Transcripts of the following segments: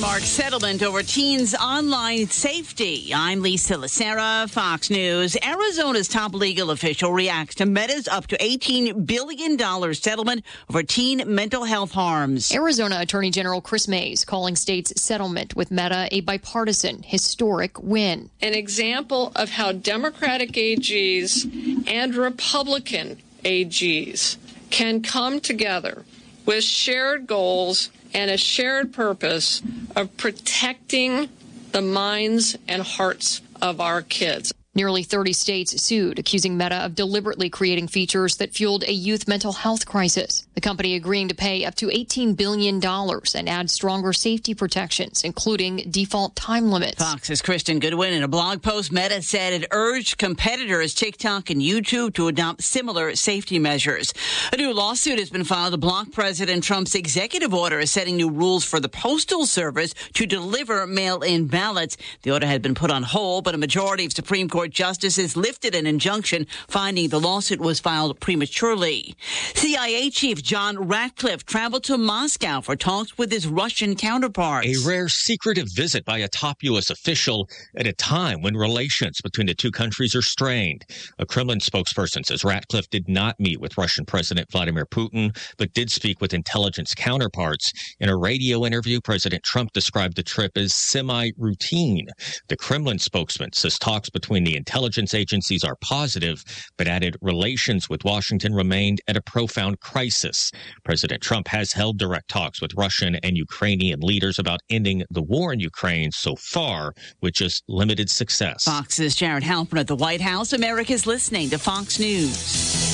Landmark settlement over teens' online safety. I'm Lisa Lacera, Fox News. Arizona's top legal official reacts to Meta's up to $18 billion settlement over teen mental health harms. Arizona Attorney General Chris Mays calling state's settlement with Meta a bipartisan, historic win. An example of how Democratic AGs and Republican AGs can come together with shared goals and a shared purpose of protecting the minds and hearts of our kids. Nearly 30 states sued, accusing Meta of deliberately creating features that fueled a youth mental health crisis. The company agreeing to pay up to $18 billion and add stronger safety protections, including default time limits. Fox's Kristen Goodwin, in a blog post, Meta said it urged competitors TikTok and YouTube to adopt similar safety measures. A new lawsuit has been filed to block President Trump's executive order setting new rules for the Postal Service to deliver mail-in ballots. The order had been put on hold, but a majority of Supreme Court justices lifted an injunction, finding the lawsuit was filed prematurely. CIA Chief John Ratcliffe traveled to Moscow for talks with his Russian counterparts. A rare secretive visit by a top U.S. official at a time when relations between the two countries are strained. A Kremlin spokesperson says Ratcliffe did not meet with Russian President Vladimir Putin, but did speak with intelligence counterparts. In a radio interview, President Trump described the trip as semi-routine. The Kremlin spokesman says talks between the intelligence agencies are positive, but added relations with Washington remained at a profound crisis. President Trump has held direct talks with Russian and Ukrainian leaders about ending the war in Ukraine so far, with just limited success. Fox's Jared Halpern at the White House. America's listening to Fox News.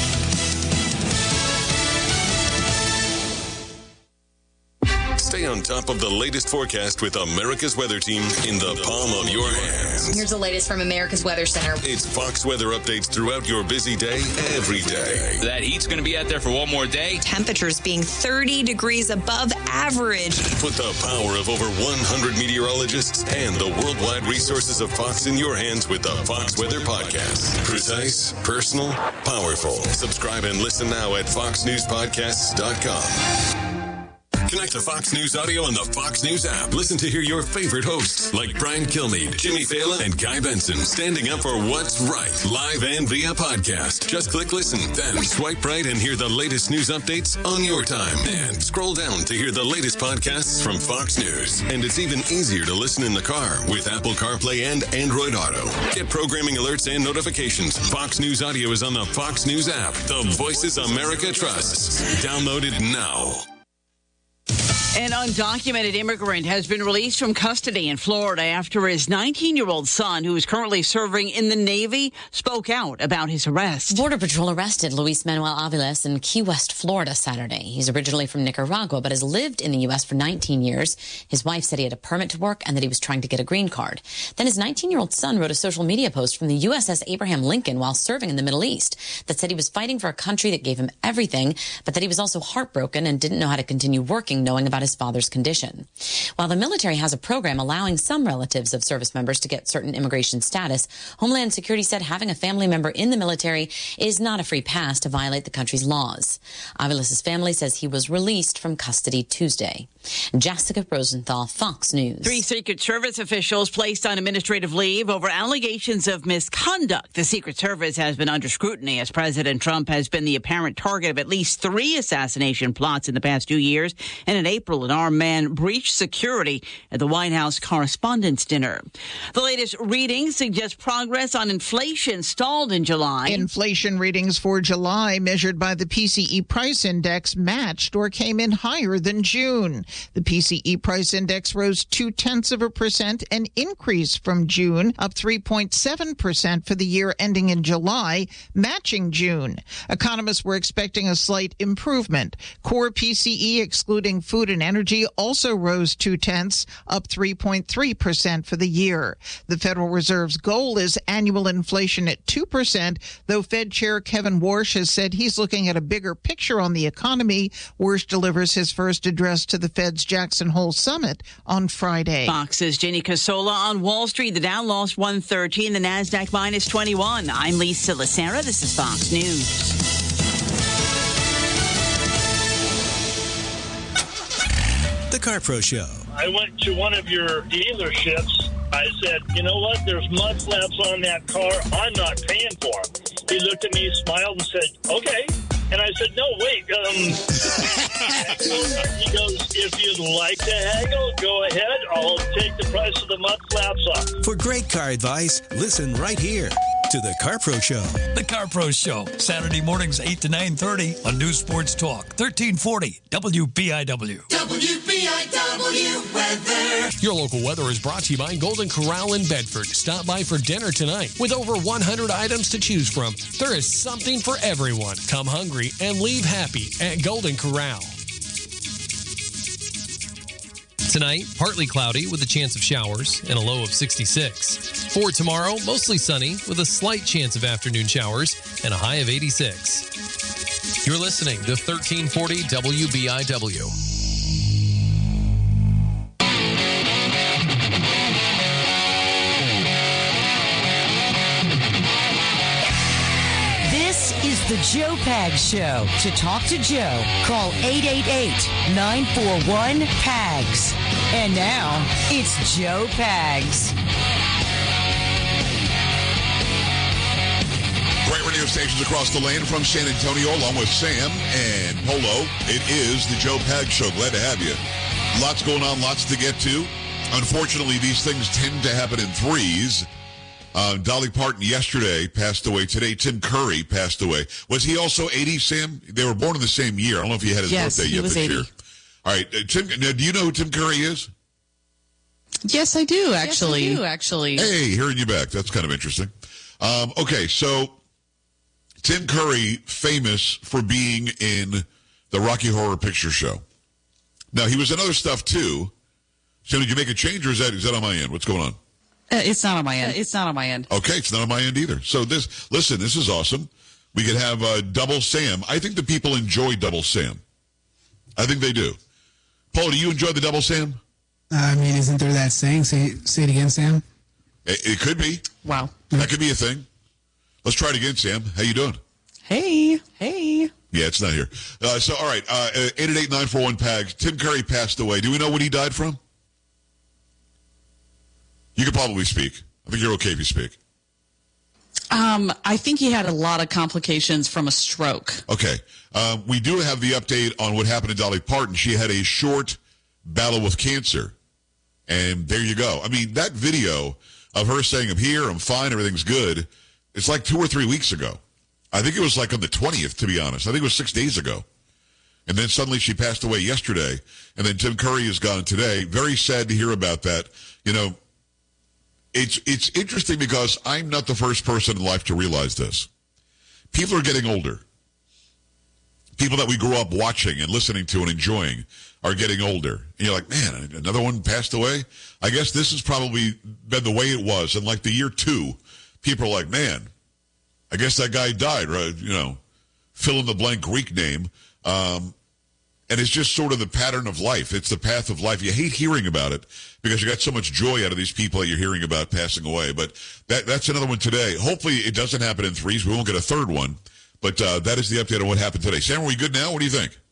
Stay on top of the latest forecast with America's Weather Team in the palm of your hands. Here's the latest from America's Weather Center. It's Fox weather updates throughout your busy day, every day. That heat's going to be out there for one more day. Temperatures being 30 degrees above average. Put the power of over 100 meteorologists and the worldwide resources of Fox in your hands with the Fox Weather Podcast. Precise, personal, powerful. Subscribe and listen now at foxnewspodcasts.com. Connect to Fox News Audio on the Fox News app. Listen to hear your favorite hosts like Brian Kilmeade, Jimmy Fallon, and Guy Benson standing up for what's right, live and via podcast. Just click listen, then swipe right and hear the latest news updates on your time. And scroll down to hear the latest podcasts from Fox News. And it's even easier to listen in the car with Apple CarPlay and Android Auto. Get programming alerts and notifications. Fox News Audio is on the Fox News app. The voices America trusts. Download it now. An undocumented immigrant has been released from custody in Florida after his 19-year-old son, who is currently serving in the Navy, spoke out about his arrest. Border Patrol arrested Luis Manuel Aviles in Key West, Florida, Saturday. He's originally from Nicaragua, but has lived in the U.S. for 19 years. His wife said he had a permit to work and that he was trying to get a green card. Then his 19-year-old son wrote a social media post from the USS Abraham Lincoln while serving in the Middle East that said he was fighting for a country that gave him everything, but that he was also heartbroken and didn't know how to continue working knowing about his father's condition. While the military has a program allowing some relatives of service members to get certain immigration status, Homeland Security said having a family member in the military is not a free pass to violate the country's laws. Aviles' family says he was released from custody Tuesday. Jessica Rosenthal, Fox News. 3 Secret Service officials placed on administrative leave over allegations of misconduct. The Secret Service has been under scrutiny as President Trump has been the apparent target of at least 3 assassination plots in the past 2 years. And in April, an armed man breached security at the White House Correspondents' Dinner. The latest readings suggest progress on inflation stalled in July. Inflation readings for July measured by the PCE price index matched or came in higher than June. The PCE price index rose 0.2%, an increase from June, up 3.7% for the year ending in July, matching June. Economists were expecting a slight improvement. Core PCE, excluding food and energy, also rose 0.2, up 3.3% for the year. The Federal Reserve's goal is annual inflation at 2%, though Fed Chair Kevin Warsh has said he's looking at a bigger picture on the economy. Warsh delivers his first address to the Fed's Jackson Hole Summit on Friday. Fox's Jenny Casola on Wall Street. The Dow lost 113, the Nasdaq minus 21. I'm Lisa Lacera. This is Fox News. The CarPro Show. I went to one of your dealerships. I said, you know what? There's mud flaps on that car. I'm not paying for them. He looked at me, smiled, and said, okay. And I said, no, wait. He goes, if you'd like to haggle, go ahead. I'll take the price of the mud flaps off. For great car advice, listen right here to The Car Pro Show. The Car Pro Show, Saturday mornings 8 to 9:30 on News Sports Talk, 1340 WBIW. WBIW weather. Your local weather is brought to you by Golden Corral in Bedford. Stop by for dinner tonight. With over 100 items to choose from, there is something for everyone. Come hungry and leave happy at Golden Corral. Tonight, partly cloudy with a chance of showers and a low of 66. For tomorrow, mostly sunny with a slight chance of afternoon showers and a high of 86. You're listening to 1340 WBIW. The Joe Pags Show. To talk to Joe, call 888-941-PAGS. And now, it's Joe Pags. Great radio stations across the land from San Antonio, along with Sam and Polo. It is the Joe Pags Show. Glad to have you. Lots going on, lots to get to. Unfortunately, these things tend to happen in threes. Dolly Parton yesterday passed away. Today, Tim Curry passed away. Was he also 80, Sam? They were born in the same year. I don't know if he had his birthday yet this year. All right. Tim, now, do you know who Tim Curry is? Yes, I do, actually. Hey, hearing you back. That's kind of interesting. Okay, so Tim Curry, famous for being in the Rocky Horror Picture Show. Now, he was in other stuff, too. So did you make a change, or is that on my end? What's going on? It's not on my end. Okay, it's not on my end either. So this is awesome. We could have Double Sam. I think the people enjoy Double Sam. I think they do. Paul, do you enjoy the Double Sam? I mean, isn't there that saying? Say it again, Sam. It could be. Wow. That could be a thing. Let's try it again, Sam. How you doing? Hey. Yeah, it's not here. So, all right, 888-941-PAGS. Tim Curry passed away. Do we know what he died from? You could probably speak. I think you're okay if you speak. I think he had a lot of complications from a stroke. Okay. We do have the update on what happened to Dolly Parton. She had a short battle with cancer. And there you go. I mean, that video of her saying, I'm here, I'm fine, everything's good, it's like 2 or 3 weeks ago. I think it was like on the 20th, to be honest. I think it was 6 days ago. And then suddenly she passed away yesterday. And then Tim Curry is gone today. Very sad to hear about that. You know, It's interesting because I'm not the first person in life to realize this. People are getting older. People that we grew up watching and listening to and enjoying are getting older. And you're like, man, another one passed away? I guess this has probably been the way it was. And like the year 2, people are like, man, I guess that guy died, right? You know, fill in the blank Greek name. And it's just sort of the pattern of life. It's the path of life. You hate hearing about it because you got so much joy out of these people that you're hearing about passing away. But that's another one today. Hopefully it doesn't happen in threes. We won't get a third one. But that is the update on what happened today. Sam, are we good now? What do you think?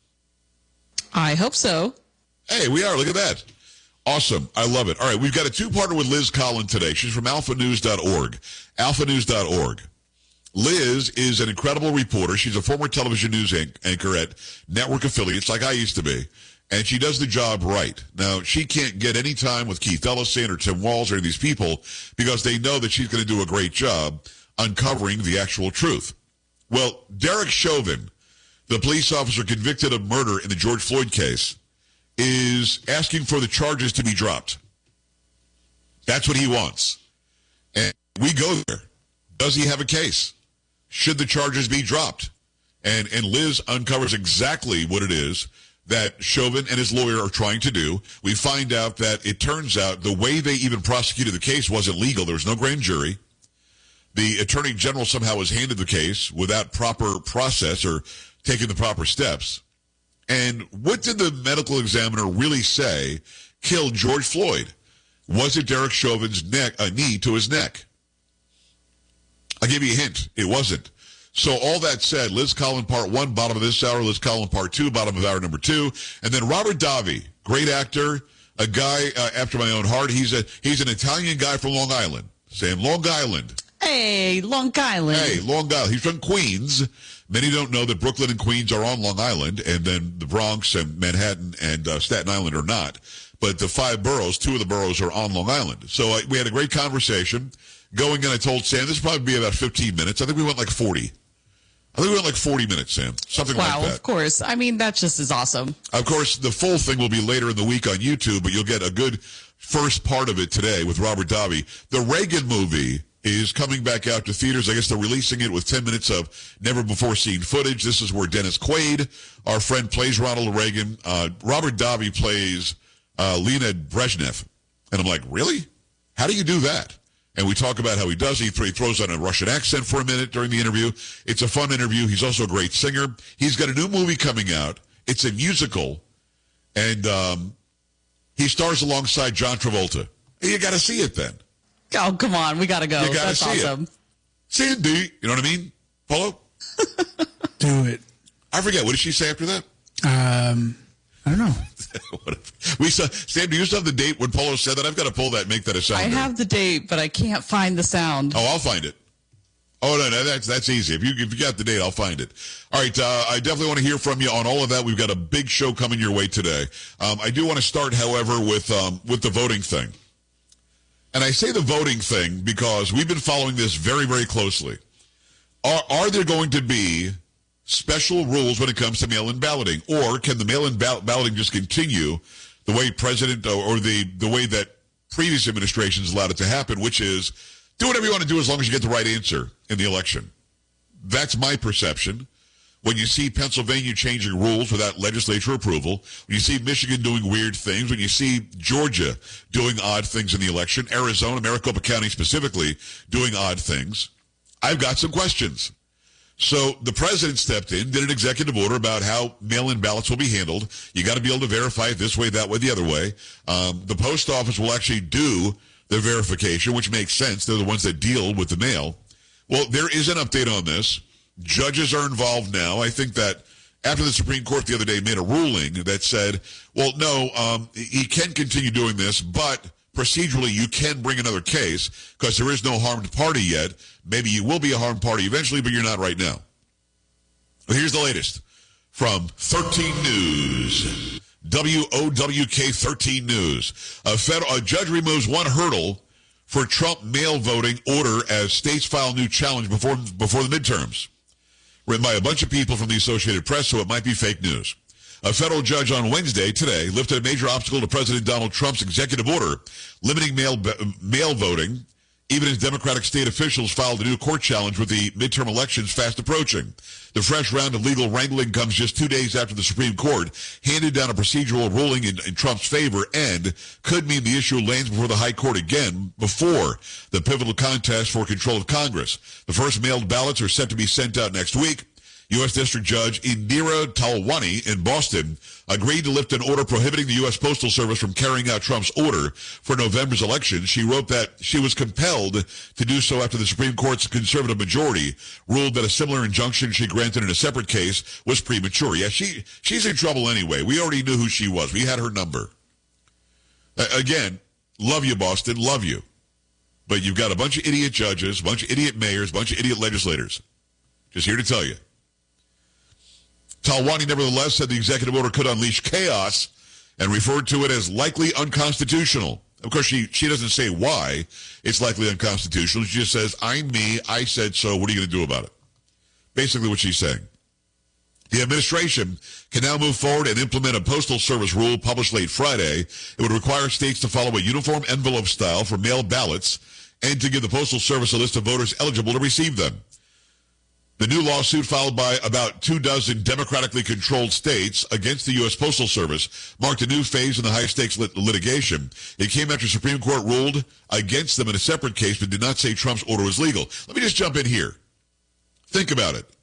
I hope so. Hey, we are. Look at that. Awesome. I love it. All right, we've got a two-parter with Liz Collin today. She's from alphanews.org. Alphanews.org. Liz is an incredible reporter. She's a former television news anchor at network affiliates like I used to be, and she does the job right. Now, she can't get any time with Keith Ellison or Tim Walz or any of these people because they know that she's going to do a great job uncovering the actual truth. Well, Derek Chauvin, the police officer convicted of murder in the George Floyd case, is asking for the charges to be dropped. That's what he wants. And we go there. Does he have a case? Should the charges be dropped? And Liz uncovers exactly what it is that Chauvin and his lawyer are trying to do. We find out that it turns out the way they even prosecuted the case wasn't legal. There was no grand jury. The attorney general somehow was handed the case without proper process or taking the proper steps. And what did the medical examiner really say killed George Floyd? Was it Derek Chauvin's knee to his neck? I'll give you a hint. It wasn't. So all that said, Liz Collin part 1, bottom of this hour. Liz Collin part 2, bottom of hour number 2. And then Robert Davi, great actor, a guy after my own heart. He's an Italian guy from Long Island. Sam, Long Island. Hey, Long Island. Hey, Long Island. He's from Queens. Many don't know that Brooklyn and Queens are on Long Island, and then the Bronx and Manhattan and Staten Island are not. But the 5 boroughs, 2 of the boroughs are on Long Island. So we had a great conversation. Going in, I told Sam this would probably be about 15 minutes. I think we went like 40. I think we went like 40 minutes, Sam. Something like that. Wow, of course. I mean, that just is awesome. Of course, the full thing will be later in the week on YouTube, but you'll get a good first part of it today with Robert Davi. The Reagan movie is coming back out to theaters. I guess they're releasing it with 10 minutes of never-before-seen footage. This is where Dennis Quaid, our friend, plays Ronald Reagan. Robert Davi plays Leonid Brezhnev. And I'm like, really? How do you do that? And we talk about how he does. He throws on a Russian accent for a minute during the interview. It's a fun interview. He's also a great singer. He's got a new movie coming out. It's a musical. And he stars alongside John Travolta. You got to see it then. Oh, come on. We got to go. You got to see awesome. it. See it, D. You know what I mean? Polo? Do it. I forget. What did she say after that? I don't know. Sam, do you still have the date when Polo said that? I've got to pull that and make that a sound. I have the date, but I can't find the sound. Oh, I'll find it. Oh, no, that's easy. If you got the date, I'll find it. All right, I definitely want to hear from you on all of that. We've got a big show coming your way today. I do want to start, however, with the voting thing. And I say the voting thing because we've been following this very, very closely. Are there going to be special rules when it comes to mail-in balloting, or can the mail-in balloting just continue the way President or the way that previous administrations allowed it to happen, which is do whatever you want to do as long as you get the right answer in the election? That's my perception. When you see Pennsylvania changing rules without legislature approval, when you see Michigan doing weird things, when you see Georgia doing odd things in the election, Arizona, Maricopa County specifically, doing odd things, I've got some questions. So the president stepped in, did an executive order about how mail-in ballots will be handled. You got to be able to verify it this way, that way, the other way. The post office will actually do the verification, which makes sense. They're the ones that deal with the mail. Well, there is an update on this. Judges are involved now. I think that after the Supreme Court the other day made a ruling that said, well, no, he can continue doing this, but procedurally you can bring another case because there is no harmed party yet. Maybe you will be a harmed party eventually, but you're not right now. Well, here's the latest from 13 News. WOWK 13 News. A judge removes one hurdle for Trump mail voting order as states file new challenge before the midterms. Written by a bunch of people from the Associated Press, so it might be fake news. A federal judge on Wednesday, today, lifted a major obstacle to President Donald Trump's executive order limiting mail voting, even as Democratic state officials filed a new court challenge with the midterm elections fast approaching. The fresh round of legal wrangling comes just 2 days after the Supreme Court handed down a procedural ruling in Trump's favor and could mean the issue lands before the High Court again before the pivotal contest for control of Congress. The first mailed ballots are set to be sent out next week. U.S. District Judge Indira Talwani in Boston agreed to lift an order prohibiting the U.S. Postal Service from carrying out Trump's order for November's election. She wrote that she was compelled to do so after the Supreme Court's conservative majority ruled that a similar injunction she granted in a separate case was premature. Yeah, she's in trouble anyway. We already knew who she was. We had her number. Again, love you, Boston, love you. But you've got a bunch of idiot judges, a bunch of idiot mayors, a bunch of idiot legislators. Just here to tell you. Talwani, nevertheless, said the executive order could unleash chaos and referred to it as likely unconstitutional. Of course, she doesn't say why it's likely unconstitutional. She just says, I'm me, I said so, what are you going to do about it? Basically what she's saying. The administration can now move forward and implement a postal service rule published late Friday. It would require states to follow a uniform envelope style for mail ballots and to give the Postal Service a list of voters eligible to receive them. The new lawsuit filed by about 24 democratically controlled states against the U.S. Postal Service marked a new phase in the high-stakes litigation. It came after the Supreme Court ruled against them in a separate case but did not say Trump's order was legal. Let me just jump in here. Think about it.